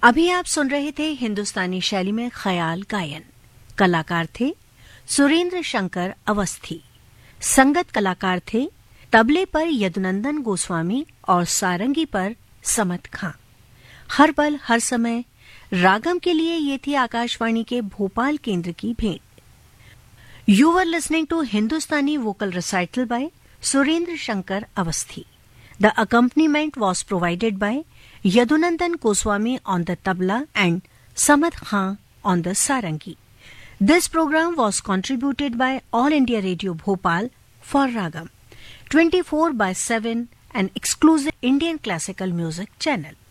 अभी आप सुन रहे थे हिंदुस्तानी शैली में ख्याल गायन। कलाकार थे सुरेंद्र शंकर अवस्थी। संगत कलाकार थे तबले पर यदुनंदन गोस्वामी और सारंगी पर समत खां। हर पल हर समय रागम के लिए ये थी आकाशवाणी के भोपाल केंद्र की भेंट। You were listening to Hindustani vocal recital bye Surendra Shankar Awasthi. The accompaniment was provided by Yadunandan Goswami on the tabla and Samad Khan on the sarangi. This program was contributed by All India Radio Bhopal for Ragam 24/7, an exclusive Indian classical music channel.